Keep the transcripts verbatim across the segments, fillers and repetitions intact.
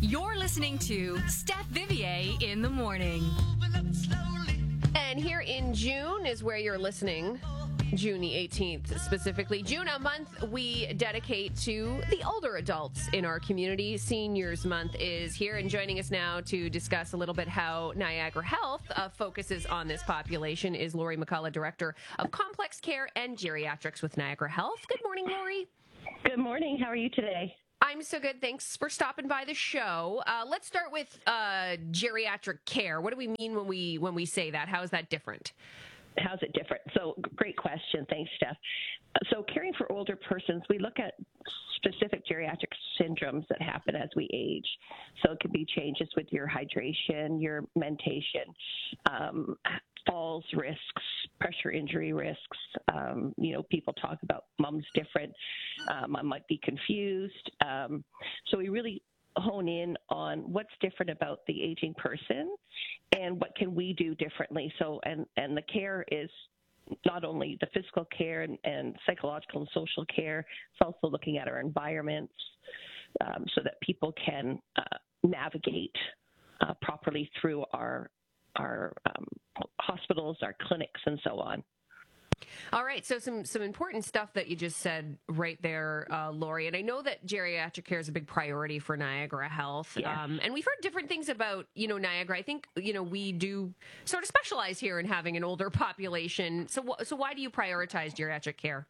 You're listening to Steph Vivier in the morning. And here in June is where you're listening. June the eighteenth specifically. June, a month we dedicate to the older adults in our community. Seniors Month is here, and joining us now to discuss a little bit how Niagara Health uh, focuses on this population is Lori McCullough, Director of Complex Care and Geriatrics with Niagara Health. Good morning, Lori. Good morning. How are you today? I'm so good. Thanks for stopping by the show. Uh, let's start with uh, geriatric care. What do we mean when we when we say that? How is that different? How's it different? So great question. Thanks, Steph. So caring for older persons, we look at specific geriatric syndromes that happen as we age. So it could be changes with your hydration, your mentation, um, falls risks, pressure injury risks. Um, you know, people talk about mom's different. Uh, mom might be confused. Um, so we really hone in on what's different about the aging person and what can we do differently. So, and, and the care is not only the physical care and, and psychological and social care, it's also looking at our environments um, so that people can uh, navigate uh, properly through our, our um, hospitals, our clinics, and so on. All right, so some some important stuff that you just said right there, uh, Lori. And I know that geriatric care is a big priority for Niagara Health. Yes. Um, and we've heard different things about, you know, Niagara. I think, you know, we do sort of specialize here in having an older population. So, wh- so why do you prioritize geriatric care?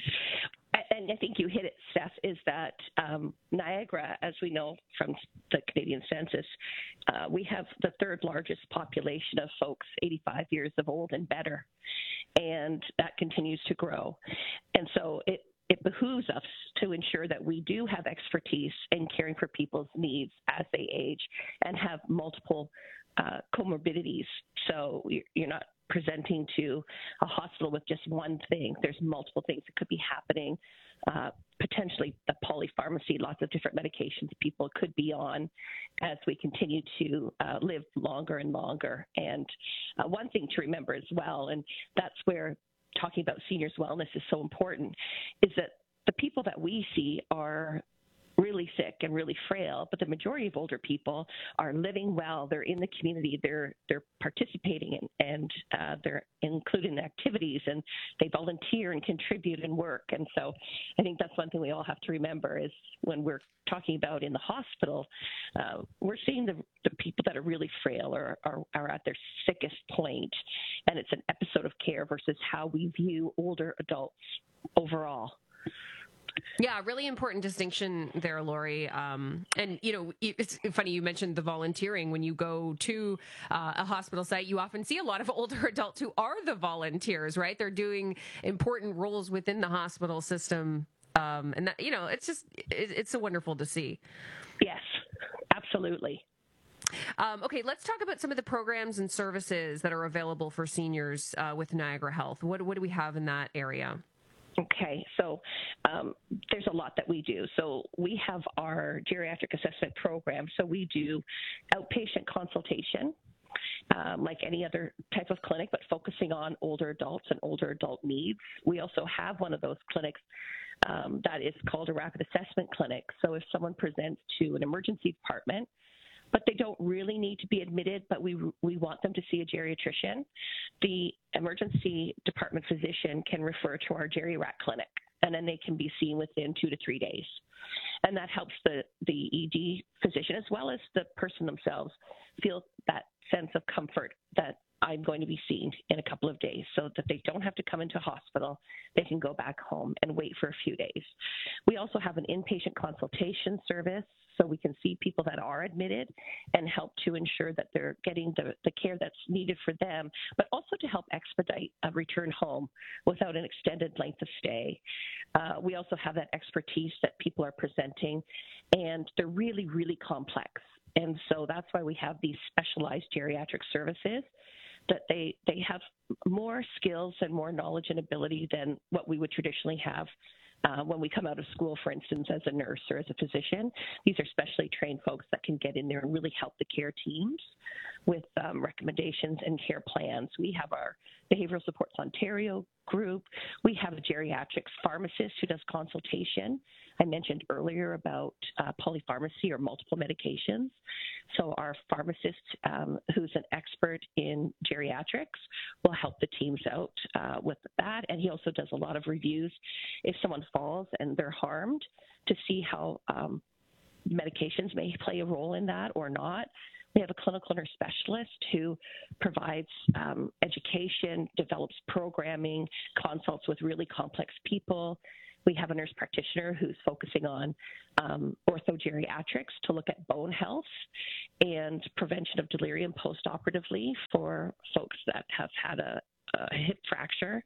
And I think you hit it, Steph, is that um, Niagara, as we know from the Canadian Census, uh, we have the third largest population of folks eighty-five years of old and better, and that continues to grow. And so it, it behooves us to ensure that we do have expertise in caring for people's needs as they age and have multiple uh, comorbidities. So you're not presenting to a hospital with just one thing. There's multiple things that could be happening, uh, potentially the polypharmacy, lots of different medications people could be on as we continue to uh, live longer and longer. And uh, one thing to remember as well, and that's where talking about seniors' wellness is so important, is that the people that we see are really sick and really frail, but the majority of older people are living well. They're in the community. They're they're participating in, and uh, they're included in activities, and they volunteer and contribute and work. And so I think that's one thing we all have to remember is when we're talking about in the hospital, uh, we're seeing the, the people that are really frail or are, are at their sickest point, and it's an episode of care versus how we view older adults overall. Yeah, really important distinction there, Lori. Um, and, you know, it's funny you mentioned the volunteering. When you go to uh, a hospital site, you often see a lot of older adults who are the volunteers, right? They're doing important roles within the hospital system. Um, and, that, you know, it's just, it, it's so wonderful to see. Yes, absolutely. Um, okay, let's talk about some of the programs and services that are available for seniors uh, with Niagara Health. What, what do we have in that area? Okay, so um, there's a lot that we do. So we have our geriatric assessment program. So we do outpatient consultation, um, like any other type of clinic, but focusing on older adults and older adult needs. We also have one of those clinics um, that is called a rapid assessment clinic. So if someone presents to an emergency department, but they don't really need to be admitted, but we we want them to see a geriatrician, the emergency department physician can refer to our geri-rac clinic, and then they can be seen within two to three days. And that helps the, the E D physician as well as the person themselves feel that sense of comfort that I'm going to be seen in a couple of days so that they don't have to come into hospital. They can go back home and wait for a few days. We also have an inpatient consultation service, so we can see people that are admitted and help to ensure that they're getting the, the care that's needed for them, but also to help expedite a return home without an extended length of stay. Uh, we also have that expertise that people are presenting, and they're really, really complex. And so that's why we have these specialized geriatric services, that they, they have more skills and more knowledge and ability than what we would traditionally have uh, when we come out of school, for instance, as a nurse or as a physician. These are specially trained folks that can get in there and really help the care teams with um, recommendations and care plans. We have our Behavioral Supports Ontario group. We have a geriatrics pharmacist who does consultation. I mentioned earlier about uh, polypharmacy or multiple medications. So our pharmacist, um, who's an expert in geriatrics, will help the teams out uh, with that. And he also does a lot of reviews if someone falls and they're harmed to see how um, medications may play a role in that or not. We have a clinical nurse specialist who provides um, education, develops programming, consults with really complex people. We have a nurse practitioner who's focusing on um, orthogeriatrics to look at bone health and prevention of delirium postoperatively for folks that have had a, a hip fracture.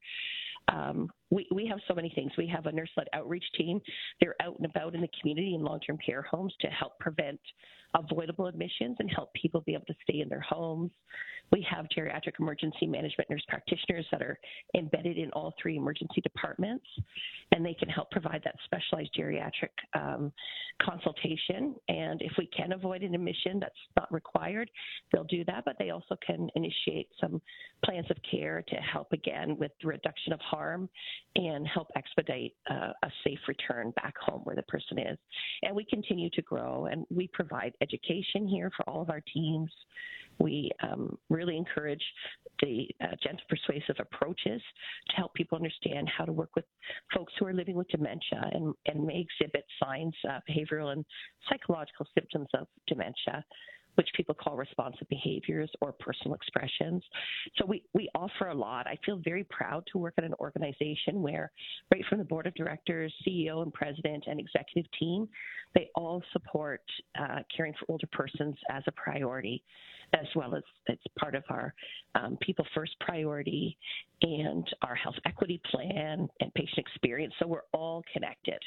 Um, we, we have so many things. We have a nurse-led outreach team. They're out and about in the community in long-term care homes to help prevent avoidable admissions and help people be able to stay in their homes. We have geriatric emergency management nurse practitioners that are embedded in all three emergency departments, and they can help provide that specialized geriatric um, consultation. And if we can avoid an admission that's not required, they'll do that, but they also can initiate some plans of care to help, again, with the reduction of harm and help expedite uh, a safe return back home where the person is. And we continue to grow, and we provide education here for all of our teams. We um, really encourage the uh, gentle, persuasive approaches to help people understand how to work with folks who are living with dementia and, and may exhibit signs, uh, behavioral and psychological symptoms of dementia, which people call responsive behaviors or personal expressions. So we, we offer a lot. I feel very proud to work at an organization where right from the board of directors, C E O and president and executive team, they all support uh, caring for older persons as a priority, as well as it's part of our um, People First priority and our health equity plan and patient experience. So we're all connected.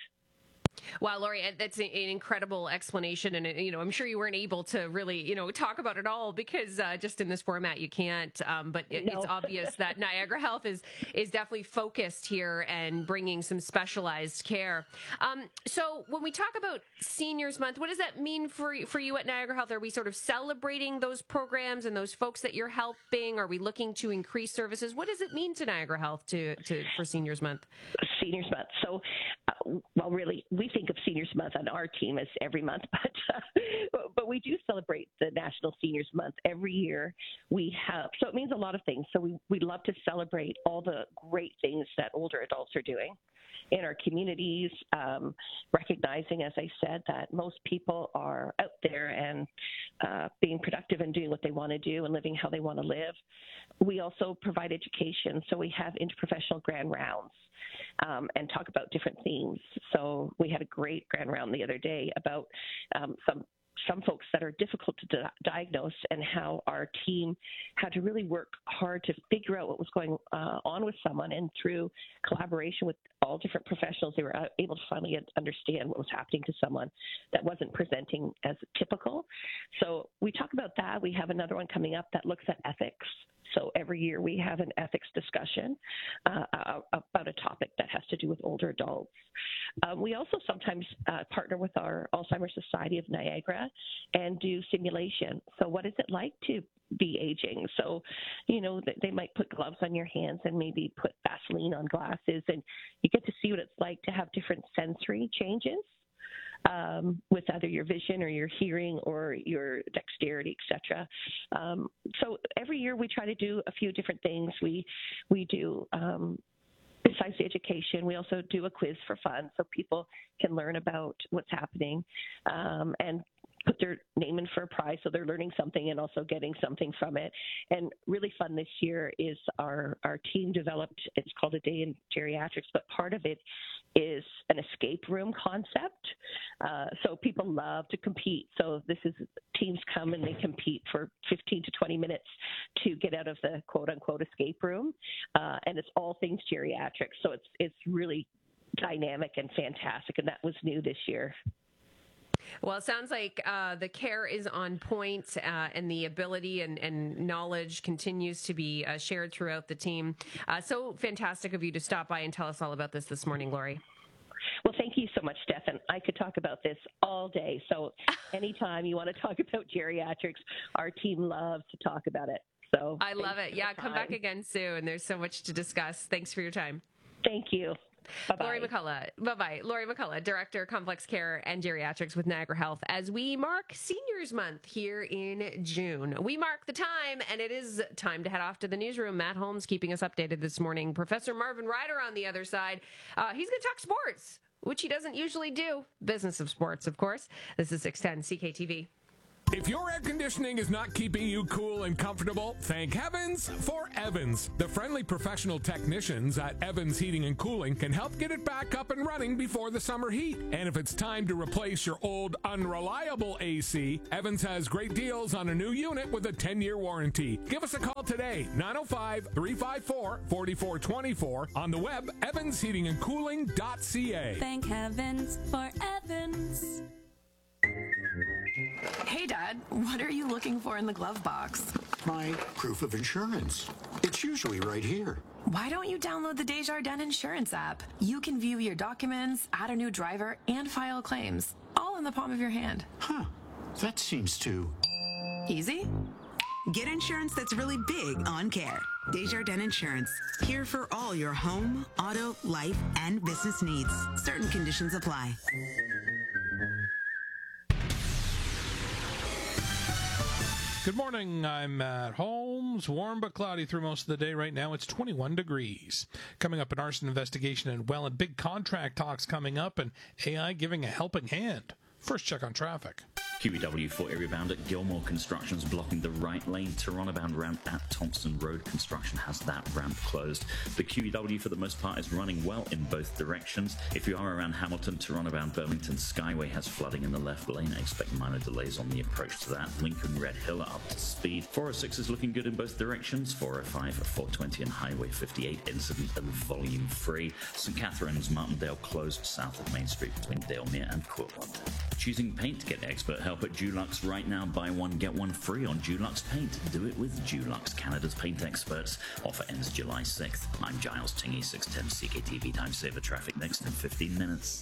Wow, Lori, that's an incredible explanation. And, you know, I'm sure you weren't able to really, you know, talk about it all because uh, just in this format you can't. Um, but it, no. It's obvious that Niagara Health is is definitely focused here and bringing some specialized care. Um, so when we talk about Seniors Month, what does that mean for, for you at Niagara Health? Are we sort of celebrating those programs and those folks that you're helping? Are we looking to increase services? What does it mean to Niagara Health to, to for Seniors Month? Seniors Month. So, uh, well, really, we think of Seniors Month on our team as every month, but uh, but we do celebrate the National Seniors Month every year. We have so it means a lot of things. So we we love to celebrate all the great things that older adults are doing in our communities, um, recognizing, as I said, that most people are out there and uh, being productive and doing what they want to do and living how they want to live. We also provide education, so we have interprofessional grand rounds um, and talk about different themes. So we had a great grand round the other day about um, some some folks that are difficult to di- diagnose and how our team had to really work hard to figure out what was going uh, on with someone. And through collaboration with all different professionals, they were able to finally understand what was happening to someone that wasn't presenting as typical. So we talk about that. We have another one coming up that looks at ethics. So every year we have an ethics discussion uh, about a topic that has to do with older adults. Um, we also sometimes uh, partner with our Alzheimer's Society of Niagara and do simulation. So what is it like to be aging? So, you know, they might put gloves on your hands and maybe put Vaseline on glasses, and you get to see what it's like to have different sensory changes. Um, with either your vision or your hearing or your dexterity, et cetera. Um, so every year we try to do a few different things. We we do, um, besides the education, we also do a quiz for fun so people can learn about what's happening um, and put their name in for a prize, so they're learning something and also getting something from it. And really fun this year is our, our team developed, it's called A Day in Geriatrics, but part of it is an escape room concept. Uh, so people love to compete. So this is, teams come and they compete for fifteen to twenty minutes to get out of the quote-unquote escape room. Uh, and it's all things geriatrics. So it's it's really dynamic and fantastic, and that was new this year. Well, it sounds like uh, the care is on point, uh, and the ability and, and knowledge continues to be uh, shared throughout the team. Uh, so fantastic of you to stop by and tell us all about this this morning, Lori. Well, thank you so much, Stefan. I could talk about this all day. So anytime you want to talk about geriatrics, our team loves to talk about it. So I love it. Yeah, come back again soon. There's so much to discuss. Thanks for your time. Thank you. Bye-bye. Lori McCullough. Bye-bye. Lori McCullough, Director, Complex Care and Geriatrics with Niagara Health, as we mark Seniors Month here in June. We mark the time, and it is time to head off to the newsroom. Matt Holmes keeping us updated this morning. Professor Marvin Ryder on the other side. Uh, he's going to talk sports, which he doesn't usually do. Business of sports, of course. This is six ten C K T V. If your air conditioning is not keeping you cool and comfortable, thank heavens for Evans. The friendly professional technicians at Evans Heating and Cooling can help get it back up and running before the summer heat. And if it's time to replace your old unreliable A C, Evans has great deals on a new unit with a ten-year warranty. Give us a call today, nine oh five, three five four, four four two four, on the web, evans heating and cooling dot c a. Thank heavens for Evans. Hey, Dad, what are you looking for in the glove box? My proof of insurance. It's usually right here. Why don't you download the Desjardins Insurance app? You can view your documents, add a new driver, and file claims, all in the palm of your hand. Huh. That seems too... easy? Get insurance that's really big on care. Desjardins Insurance. Here for all your home, auto, life, and business needs. Certain conditions apply. Good morning, I'm Matt Holmes. Warm but cloudy through most of the day. Right now it's twenty-one degrees. Coming up, an arson investigation in Welland. Big contract talks coming up, and A I giving a helping hand. First check on traffic. Q E W for area bound at Gilmore Construction's blocking the right lane. Toronto bound ramp at Thompson Road. Construction has that ramp closed. The Q E W for the most part is running well in both directions. If you are around Hamilton, Toronto bound Burlington Skyway has flooding in the left lane. I expect minor delays on the approach to that. Lincoln Red Hill are up to speed. four oh six is looking good in both directions. four oh five, four twenty and Highway fifty-eight incident and volume free. Saint Catharines Martindale closed south of Main Street between Dalemere and Courtland. Choosing paint? Get expert help at Dulux right now. Buy one, get one free on Dulux Paint. Do it with Dulux, Canada's paint experts. Offer ends July sixth. I'm Giles Tingy, six ten C K T V. Time saver traffic next in fifteen minutes.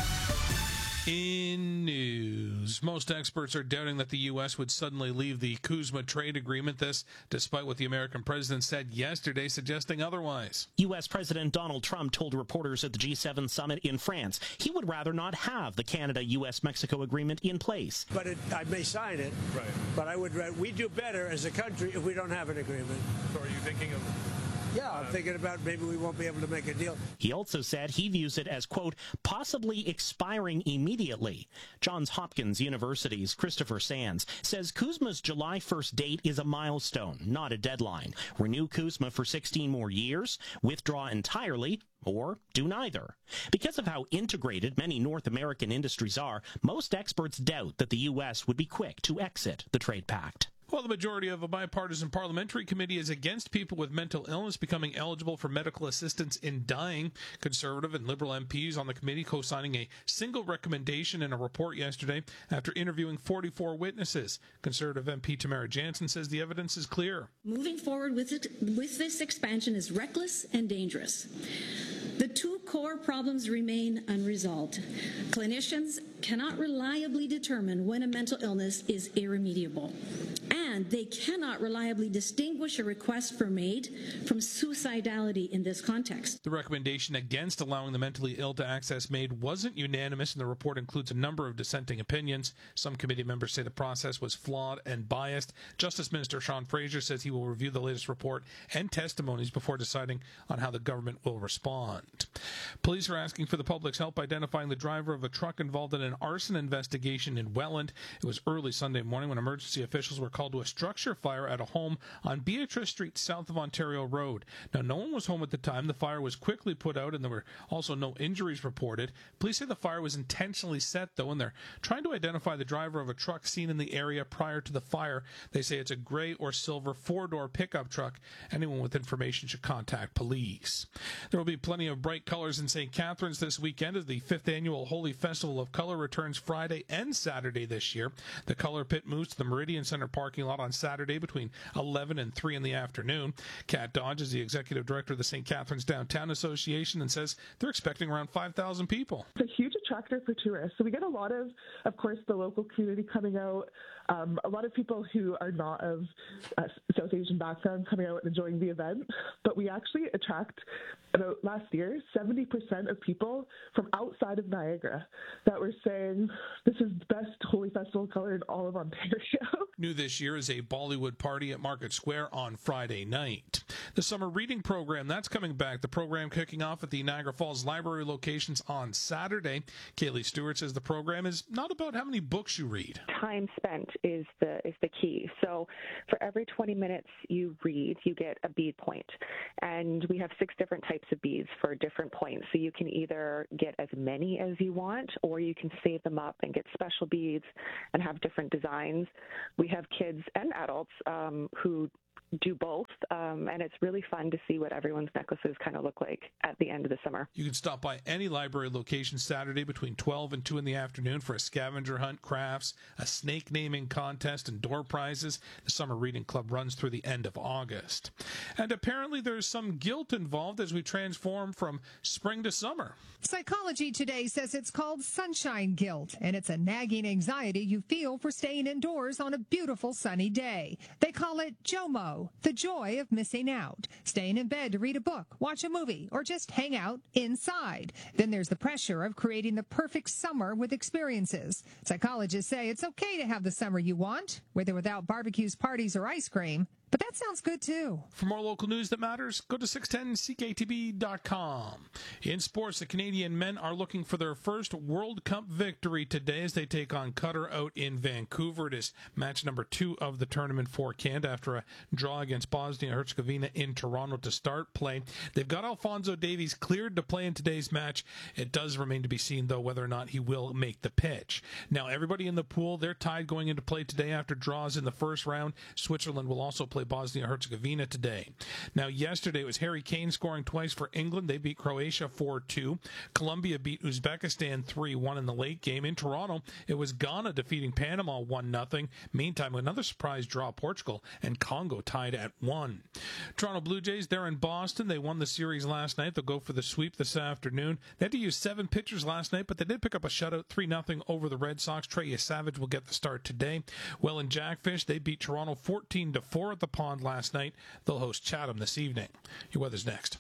In news, most experts are doubting that the U S would suddenly leave the CUSMA trade agreement, this despite what the American president said yesterday, suggesting otherwise. U S President Donald Trump told reporters at the G seven summit in France he would rather not have the Canada-U S Mexico agreement in place. But it, I may sign it, right. But I would. We do better as a country if we don't have an agreement. So are you thinking of... Yeah, I'm thinking about maybe we won't be able to make a deal. He also said he views it as, quote, possibly expiring immediately. Johns Hopkins University's Christopher Sands says CUSMA's July first date is a milestone, not a deadline. Renew CUSMA for sixteen more years, withdraw entirely, or do neither. Because of how integrated many North American industries are, most experts doubt that the U S would be quick to exit the trade pact. Well, the majority of a bipartisan parliamentary committee is against people with mental illness becoming eligible for medical assistance in dying. Conservative and Liberal M Ps on the committee co-signing a single recommendation in a report yesterday after interviewing forty-four witnesses. Conservative M P Tamara Jansen says the evidence is clear. Moving forward with it, with this expansion is reckless and dangerous. The two core problems remain unresolved. Clinicians cannot reliably determine when a mental illness is irremediable, and they cannot reliably distinguish a request for aid from suicidality in this context. The recommendation against allowing the mentally ill to access MAID wasn't unanimous, and the report includes a number of dissenting opinions. Some committee members say the process was flawed and biased. Justice Minister Sean Fraser says he will review the latest report and testimonies before deciding on how the government will respond. Police are asking for the public's help identifying the driver of a truck involved in an arson investigation in Welland. It was early Sunday morning when emergency officials were called to a structure fire at a home on Beatrice Street south of Ontario Road. Now, no one was home at the time. The fire was quickly put out, and there were also no injuries reported. Police say the fire was intentionally set, though, and they're trying to identify the driver of a truck seen in the area prior to the fire. They say it's a gray or silver four-door pickup truck. Anyone with information should contact police. There will be plenty of bright colors in Saint Catharines this weekend as the fifth annual Holy Festival of Color returns Friday and Saturday this year. The Color Pit moves to the Meridian Center parking lot on Saturday between eleven and three in the afternoon. Kat Dodge is the executive director of the Saint Catharines Downtown Association and says they're expecting around five thousand people. It's a huge attractor for tourists. So we get a lot of, of course, the local community coming out, um, a lot of people who are not of uh, South Asian background coming out and enjoying the event. But we actually attract, about last year, seventy percent of people from outside of Niagara that were saying this is the best Holy Festival color in all of Ontario. New this year is a Bollywood party at Market Square on Friday night. The summer reading program, that's coming back. The program kicking off at the Niagara Falls Library locations on Saturday. Kaylee Stewart says the program is not about how many books you read. Time spent is the is the key. So for every twenty minutes you read, you get a bead point. And we have six different types of beads for different points. So you can either get as many as you want, or you can save them up and get special beads and have different designs. We have kids and adults um, who do both, um, and it's really fun to see what everyone's necklaces kind of look like at the end of the summer. You can stop by any library location Saturday between twelve and two in the afternoon for a scavenger hunt, crafts, a snake naming contest, and door prizes. The Summer Reading Club runs through the end of August. And apparently there's some guilt involved as we transform from spring to summer. Psychology Today says it's called sunshine guilt, and it's a nagging anxiety you feel for staying indoors on a beautiful sunny day. They call it JOMO, the joy of missing out, staying in bed to read a book, watch a movie, or just hang out inside. Then there's the pressure of creating the perfect summer with experiences. Psychologists say it's okay to have the summer you want, with or without barbecues, parties, or ice cream. But that sounds good, too. For more local news that matters, go to six ten C K T B dot com. In sports, the Canadian men are looking for their first World Cup victory today as they take on Qatar out in Vancouver. It is match number two of the tournament for Canada after a draw against Bosnia-Herzegovina in Toronto to start play. They've got Alphonso Davies cleared to play in today's match. It does remain to be seen, though, whether or not he will make the pitch. Now, everybody in the pool, they're tied going into play today after draws in the first round. Switzerland will also play Bosnia-Herzegovina today. Now, yesterday it was Harry Kane scoring twice for England. They beat Croatia four two. Colombia beat Uzbekistan three one in the late game. In Toronto, it was Ghana defeating Panama one nothing. Meantime, another surprise draw, Portugal and Congo tied at one. Toronto Blue Jays, they're in Boston. They won the series last night. They'll go for the sweep this afternoon. They had to use seven pitchers last night, but they did pick up a shutout three nothing over the Red Sox. Trey Savage will get the start today. Well, in Jackfish, they beat Toronto fourteen to four at the Pond last night. They'll host Chatham this evening. Your weather's next.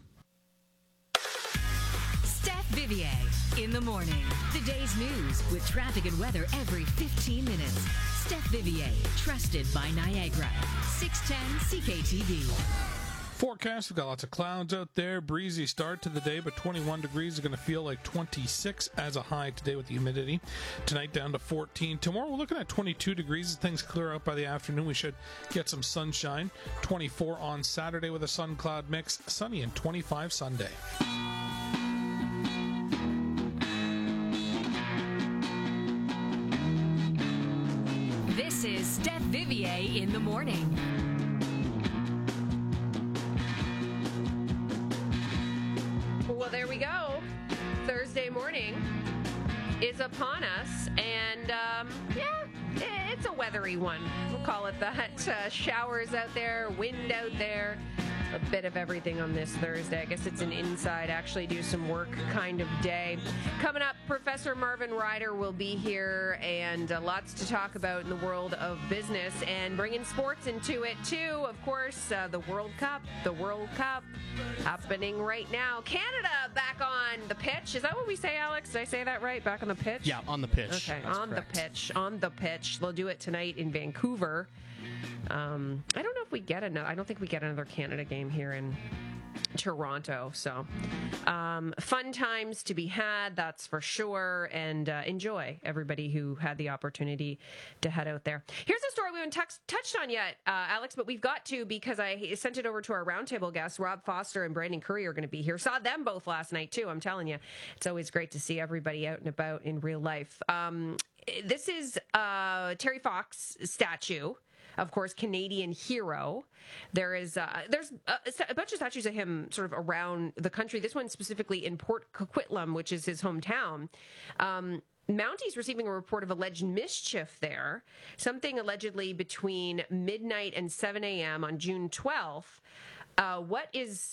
Steph Vivier in the morning. The day's news with traffic and weather every fifteen minutes. Steph Vivier, trusted by Niagara. six ten C K T V. Forecast, we've got lots of clouds out there. Breezy start to the day, but twenty-one degrees is going to feel like twenty-six as a high today with the humidity. Tonight down to fourteen. Tomorrow we're looking at twenty-two degrees. As things clear out by the afternoon, we should get some sunshine. twenty-four on Saturday with a sun cloud mix. Sunny and twenty-five Sunday. This is Steph Vivier in the morning. Well, there we go. Thursday morning is upon us, and um, yeah, it's a weathery one. We'll call it that. Uh, showers out there, wind out there, a bit of everything on this Thursday. I guess it's an inside, actually do some work kind of day. Coming up, Professor Marvin Ryder will be here, and uh, lots to talk about in the world of business and bringing sports into it too. Of course, uh, the World Cup, the World Cup happening right now. Canada back on the pitch. Is that what we say, Alex? Did I say that right? Back on the pitch? Yeah, on the pitch. Okay, That's on correct. the pitch. On the pitch. They'll do it tonight in Vancouver. Um, I don't know if we get another. I don't think we get another Canada game here in Toronto. So, um, fun times to be had, that's for sure. And uh, enjoy everybody who had the opportunity to head out there. Here's a story we haven't tux- touched on yet, uh, Alex, but we've got to because I sent it over to our roundtable guests. Rob Foster and Brandon Curry are going to be here. Saw them both last night too. I'm telling you, it's always great to see everybody out and about in real life. Um, this is uh, Terry Fox statue. Of course, Canadian hero. There is uh, there's a, a bunch of statues of him sort of around the country. This one specifically in Port Coquitlam, which is his hometown. Um, Mounties receiving a report of alleged mischief there. Something allegedly between midnight and seven a.m. on June twelfth. Uh, what is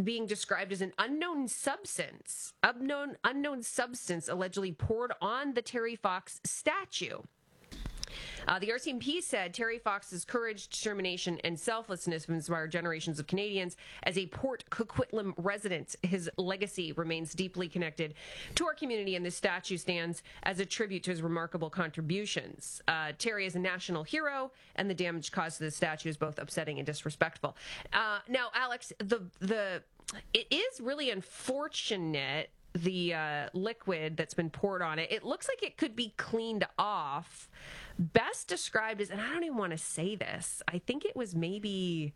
being described as an unknown substance, unknown unknown substance allegedly poured on the Terry Fox statue. Uh, the R C M P said Terry Fox's courage, determination, and selflessness have inspired generations of Canadians. As a Port Coquitlam resident, his legacy remains deeply connected to our community, and this statue stands as a tribute to his remarkable contributions. Uh, Terry is a national hero, and the damage caused to the statue is both upsetting and disrespectful. Uh, now, Alex, the the it is really unfortunate, the uh, liquid that's been poured on it. It looks like it could be cleaned off. Best described as, and I don't even want to say this, I think it was maybe,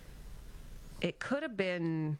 it could have been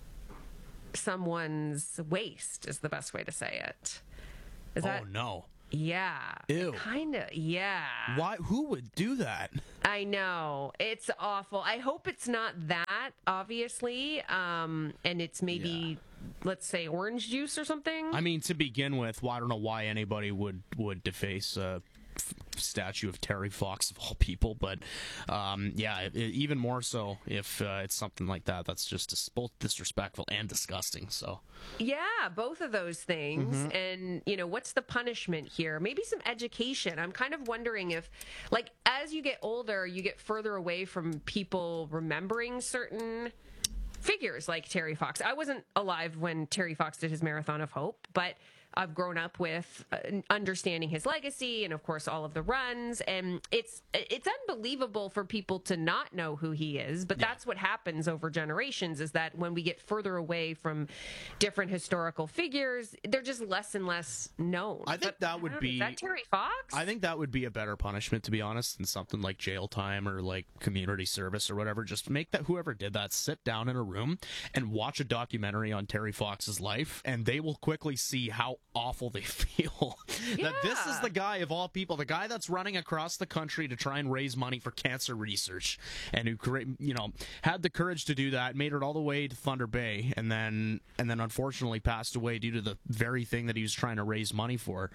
someone's waste is the best way to say it. Is oh, that, no. Yeah. Ew. Kind of, yeah. Why? Who would do that? I know. It's awful. I hope it's not that, obviously, um, and it's maybe... Yeah. Let's say orange juice or something. I mean, to begin with, well, I don't know why anybody would, would deface a f- statue of Terry Fox of all people, but um, yeah, it, it, even more so if uh, it's something like that. That's just dis- both disrespectful and disgusting. So yeah, both of those things. Mm-hmm. And you know, what's the punishment here? Maybe some education. I'm kind of wondering if, like, as you get older, you get further away from people remembering certain figures like Terry Fox. I wasn't alive when Terry Fox did his Marathon of Hope, but I've grown up with uh, understanding his legacy and, of course, all of the runs. And it's it's unbelievable for people to not know who he is. But yeah. That's what happens over generations, is that when we get further away from different historical figures, they're just less and less known. I think but, that would know, be... Is that Terry Fox? I think that would be a better punishment, to be honest, than something like jail time or like community service or whatever. Just make that whoever did that sit down in a room and watch a documentary on Terry Fox's life, and they will quickly see how awful they feel. Yeah. That this is the guy of all people, the guy that's running across the country to try and raise money for cancer research, and who, you know, had the courage to do that, made it all the way to Thunder Bay, and then and then unfortunately passed away due to the very thing that he was trying to raise money for.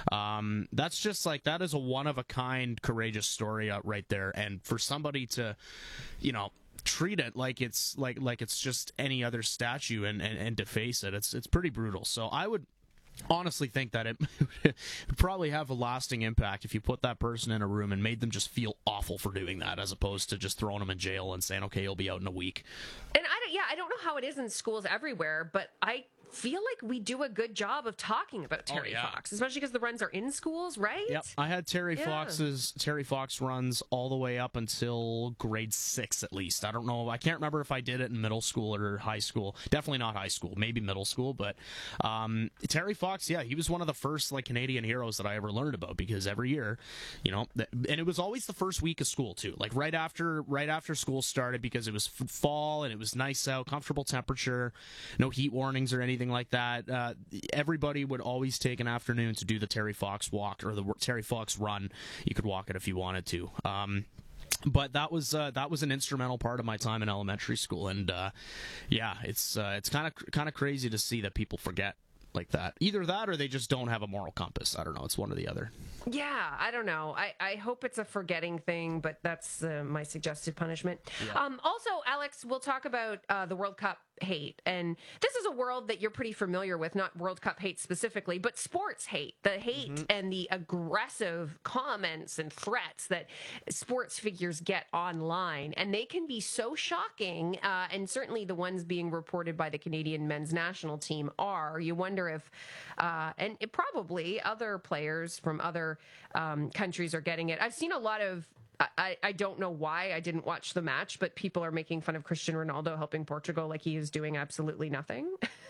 Um, that's just like, that is a one of a kind, courageous story out right there, and for somebody to, you know, treat it like it's like like it's just any other statue and, and, and deface it. It's it's pretty brutal. So I would honestly think that it would probably have a lasting impact if you put that person in a room and made them just feel awful for doing that, as opposed to just throwing them in jail and saying, okay, you'll be out in a week. And I don't, yeah, I don't know how it is in schools everywhere, but I feel like we do a good job of talking about Terry oh, yeah. Fox, especially because the runs are in schools, right? Yep. I had Terry yeah. Fox's Terry Fox runs all the way up until grade six, at least. I don't know. I can't remember if I did it in middle school or high school. Definitely not high school. Maybe middle school. But um, Terry Fox, yeah, he was one of the first like Canadian heroes that I ever learned about, because every year, you know, th- and it was always the first week of school too. Like right after right after school started, because it was f- fall and it was nice out, comfortable temperature, no heat warnings or anything like that. Uh, Uh, everybody would always take an afternoon to do the Terry Fox walk, or the Terry Fox run. You could walk it if you wanted to. Um, but that was uh, that was an instrumental part of my time in elementary school, and uh, yeah, it's uh, it's kind of kind of crazy to see that people forget like that. Either that, or they just don't have a moral compass. I don't know. It's one or the other. Yeah, I don't know. I, I hope it's a forgetting thing, but that's uh, my suggested punishment. Yeah. Um, also, Alex, we'll talk about uh, the World Cup hate. And this is a world that you're pretty familiar with, not World Cup hate specifically, but sports hate. The hate mm-hmm. and the aggressive comments and threats that sports figures get online. And they can be so shocking, uh, and certainly the ones being reported by the Canadian men's national team are. You wonder if, uh, and it probably other players from other um, countries are getting it. I've seen a lot of I, I don't know why I didn't watch the match, but people are making fun of Cristiano Ronaldo helping Portugal like he is doing absolutely nothing.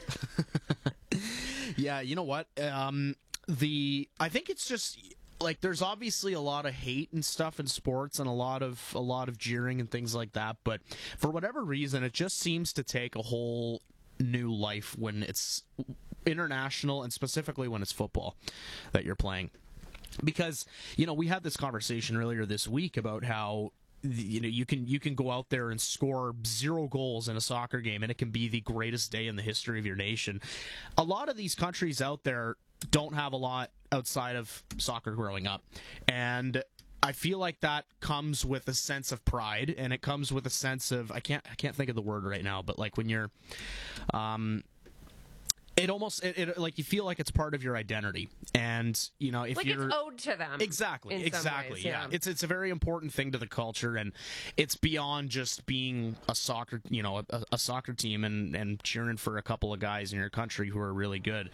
Yeah, you know what? Um, the I think it's just like there's obviously a lot of hate and stuff in sports, and a lot of a lot of jeering and things like that. But for whatever reason, it just seems to take a whole new life when it's international, and specifically when it's football that you're playing. Because, you know, we had this conversation earlier this week about how, you know, you can you can go out there and score zero goals in a soccer game, and it can be the greatest day in the history of your nation. A lot of these countries out there don't have a lot outside of soccer growing up. And I feel like that comes with a sense of pride, and it comes with a sense of I can't I can't think of the word right now, but like when you're, um, it almost it, it like you feel like it's part of your identity, and you know if like you're it's owed to them. Exactly, in exactly. some ways, yeah. yeah, it's it's a very important thing to the culture, and it's beyond just being a soccer, you know, a, a soccer team and and cheering for a couple of guys in your country who are really good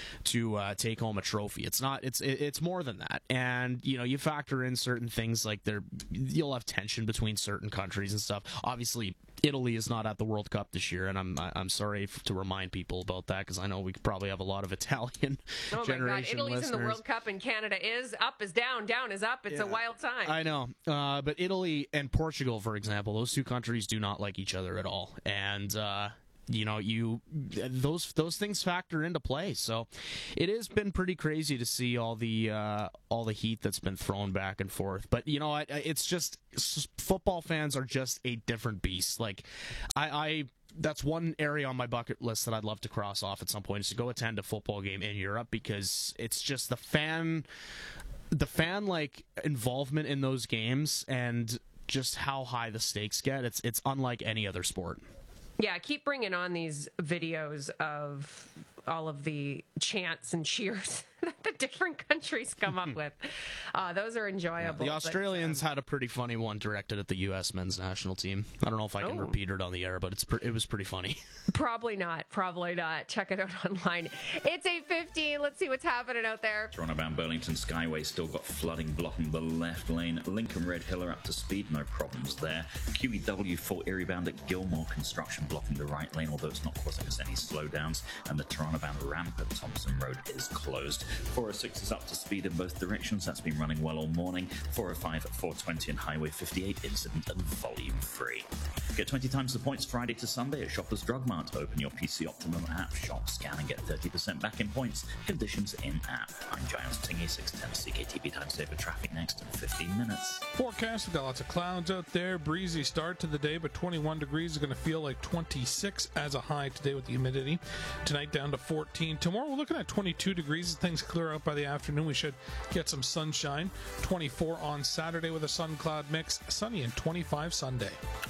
to uh, take home a trophy. It's not. It's it, it's more than that, and you know you factor in certain things like there you'll have tension between certain countries and stuff. Obviously, Italy is not at the World Cup this year, and I'm I'm sorry to remind people about that because I know we could probably have a lot of Italian oh generation my God, Italy's listeners. in the World Cup and Canada is up is down, down is up. It's Yeah. a wild time. I know, uh, but Italy and Portugal, for example, those two countries do not like each other at all, and uh, you know, you those those things factor into play. So it has been pretty crazy to see all the uh, all the heat that's been thrown back and forth. But you know, I, it's just football fans are just a different beast. Like I. I That's one area on my bucket list that I'd love to cross off at some point is to go attend a football game in Europe because it's just the fan, the fan like involvement in those games and just how high the stakes get. It's it's unlike any other sport. Yeah, keep bringing on these videos of all of the chants and cheers that the different countries come up with. Uh, those are enjoyable. The Australians but, um, had a pretty funny one directed at the U S men's national team. I don't know if I can oh. repeat it on the air, but it's pre- it was pretty funny. Probably not. Probably not. Check it out online. It's eight fifteen. Let's see what's happening out there. Toronto-bound Burlington Skyway still got flooding blocking the left lane. Lincoln Red Hill are up to speed. No problems there. Q E W for Erie-bound at Gilmore construction blocking the right lane, although it's not causing us any slowdowns. And the Toronto-bound ramp at Thompson Road is closed. four oh six is up to speed in both directions. That's been running well all morning. four oh five at four twenty and Highway fifty-eight, incident and volume free. Get twenty times the points Friday to Sunday at Shoppers Drug Mart. Open your P C Optimum app, shop, scan and get thirty percent back in points. Conditions in app. I'm Giles Tingy, six ten C K T V time saver traffic next in fifteen minutes. Forecast, we've got lots of clouds out there. Breezy start to the day, but twenty-one degrees is going to feel like twenty-six as a high today with the humidity. Tonight down to fourteen. Tomorrow we're looking at twenty-two degrees. Things clear out by the afternoon. We should get some sunshine. twenty-four on Saturday with a sun cloud mix. Sunny and twenty-five Sunday.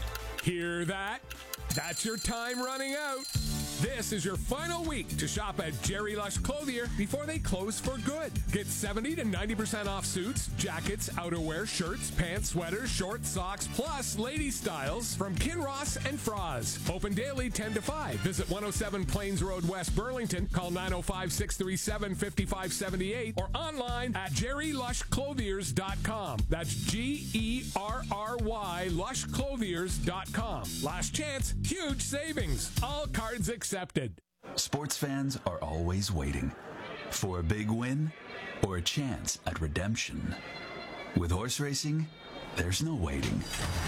Hear that? That's your time running out. This is your final week to shop at Jerry Lush Clothier before they close for good. Get seventy to ninety percent off suits, jackets, outerwear, shirts, pants, sweaters, shorts, socks, plus lady styles from Kinross and Froz. Open daily ten to five. Visit one oh seven Plains Road, West Burlington. Call nine oh five, six three seven, five five seven eight or online at jerry lush clothiers dot com. That's G E R R Y lush clothiers dot com. Last chance, huge savings. All cards accepted. Sports fans are always waiting for a big win or a chance at redemption. With horse racing, there's no waiting.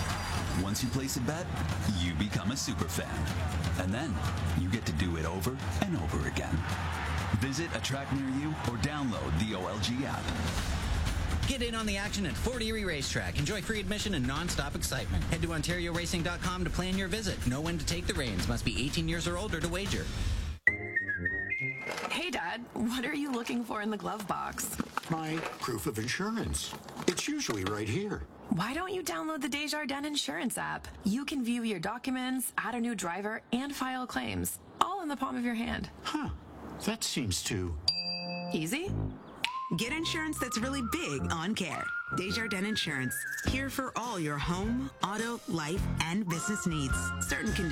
Once you place a bet, you become a super fan. And then you get to do it over and over again. Visit a track near you or download the O L G app. Get in on the action at Fort Erie Racetrack. Enjoy free admission and non-stop excitement. Head to ontario racing dot com to plan your visit. Know when to take the reins. Must be eighteen years or older to wager. Hey, Dad, what are you looking for in the glove box? My proof of insurance. It's usually right here. Why don't you download the Desjardins Insurance app? You can view your documents, add a new driver, and file claims, all in the palm of your hand. Huh. That seems too... easy? Get insurance that's really big on care. Desjardins Insurance. Here for all your home, auto, life, and business needs. Certain conditions